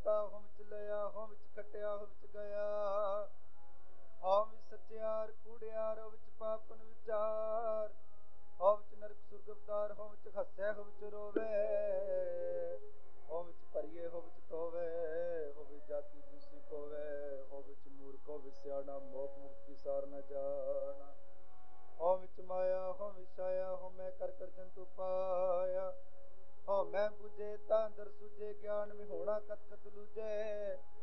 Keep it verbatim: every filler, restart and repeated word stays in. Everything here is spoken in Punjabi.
ਦਿੱਤਾ, ਹੋਂ ਵਿੱਚ ਲਿਆ, ਹੋਂ ਵਿੱਚ ਕੱਟਿਆ, ਹੋਂ ਵਿੱਚ ਗਿਆ। ਹੋਂ ਵਿੱਚ ਸੱਚਿਆਰ ਕੂੜਿਆਰ, ਹੋਂ ਵਿੱਚ ਪਾਪਨ ਵਿਚਾਰ। ਹੋਂ ਵਿੱਚ ਨਰਕ ਸੁਰਗ ਅਵਤਾਰ, ਹੋਂ ਵਿੱਚ ਹੱਸੈ, ਹੋਂ ਵਿੱਚ ਰੋਵੇ। ਹੋਂ ਵਿੱਚ ਭਰੀਏ, ਹੋਂ ਵਿੱਚ ਟੋਵੇ। ਹੋਵੇ ਜਾਤੀ ਦੂਸੀ ਕੋਵੇ। ਹੋਂ ਵਿੱਚ ਮੂਰਖ, ਹੋਂ ਵਿੱਚ ਸਿਆਣਾ, ਮੋਖ ਮੁਕਤੀ ਸਾਰ ਨਾ ਜਾਣਾ। ਹੋਂ ਵਿੱਚ ਮਾਇਆ, ਹੋਂ ਵਿੱਚ ਛਾਇਆ, ਹੋਂ ਮੈਂ ਕਰ ਕਰ ਜੰਤੂ ਪਾਇਆ। ਹੋਂ ਮੈਂ ਬੁਝੇ ਤਾਂ ਅੰਦਰ ਸੁਝੇ, ਗਿਆਨ ਵਿਹੋਣਾ ਕਤ ਕਤ ਲੂਝੇ।